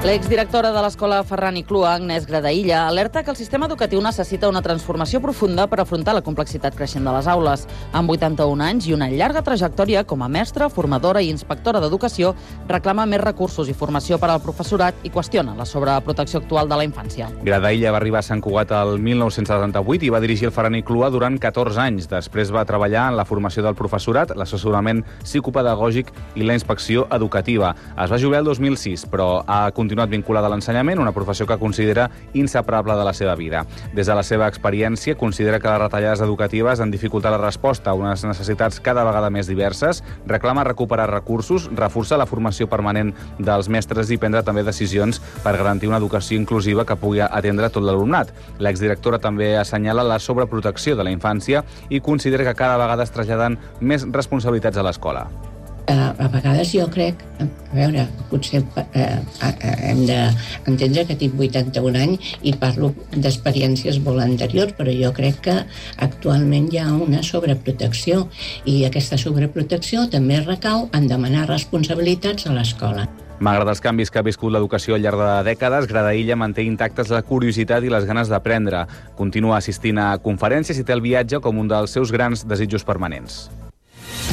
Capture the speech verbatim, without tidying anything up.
L'exdirectora de l'Escola Ferran i Clua, Agnès Gradaïlla, alerta que el sistema educatiu necessita una transformació profunda per afrontar la complexitat creixent de les aules. Amb vuitanta-un anys i una llarga trajectòria com a mestra, formadora i inspectora d'educació, reclama més recursos i formació per al professorat i qüestiona la sobreprotecció actual de la infància. Gradaïlla va arribar a Sant Cugat el mil nou-cents setanta-vuit i va dirigir el Ferran i Clua durant catorze anys. Després va treballar en la formació del professorat, l'assessorament psicopedagògic i la inspecció educativa. Es va jubilar el dos mil sis, però ha continuat vinculada a l'ensenyament, una professió que considera inseparable de la seva vida. Des de la seva experiència, considera que les retallades educatives han dificultat la resposta a unes necessitats cada vegada més diverses, reclama recuperar recursos, reforçar la formació permanent dels mestres i prendre també decisions per garantir una educació inclusiva que pugui atendre tot l'alumnat. L'exdirectora també assenyala la sobreprotecció de la infància i considera que cada vegada es traslladen més responsabilitats a l'escola. A vegades jo crec, a veure, potser eh, hem d'entendre que tinc vuitanta-un anys i parlo d'experiències molt anteriors, però jo crec que actualment hi ha una sobreprotecció i aquesta sobreprotecció també recau en demanar responsabilitats a l'escola. Malgrat els canvis que ha viscut l'educació al llarg de dècades, Gradaïlla manté intactes la curiositat i les ganes d'aprendre. Continua assistint a conferències i té el viatge com un dels seus grans desitjos permanents.